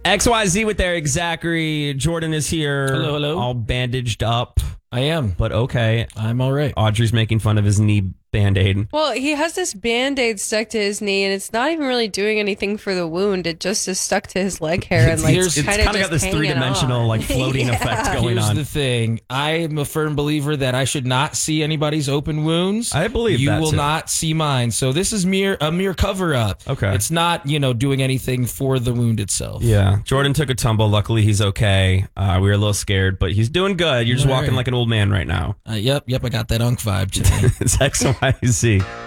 XYZ with Eric Zachary. Jordan is here. Hello. All bandaged up. I am. But okay. I'm all right. Audrey's making fun of his knee Band-Aid. Well, he has this Band-Aid stuck to his knee, and it's not even really doing anything for the wound. It just is stuck to his leg hair, and like it's kind of got this three-dimensional like floating effect going Here's on. the thing. I'm a firm believer that I should not see anybody's open wounds. I believe you that will too. not see mine. So this is a mere cover-up. Okay. It's not, doing anything for the wound itself. Yeah. Jordan took a tumble. Luckily, he's okay. We were a little scared, but he's doing good. You're just walking like an old man right now. Yep. I got that unk vibe today. It's XYZ.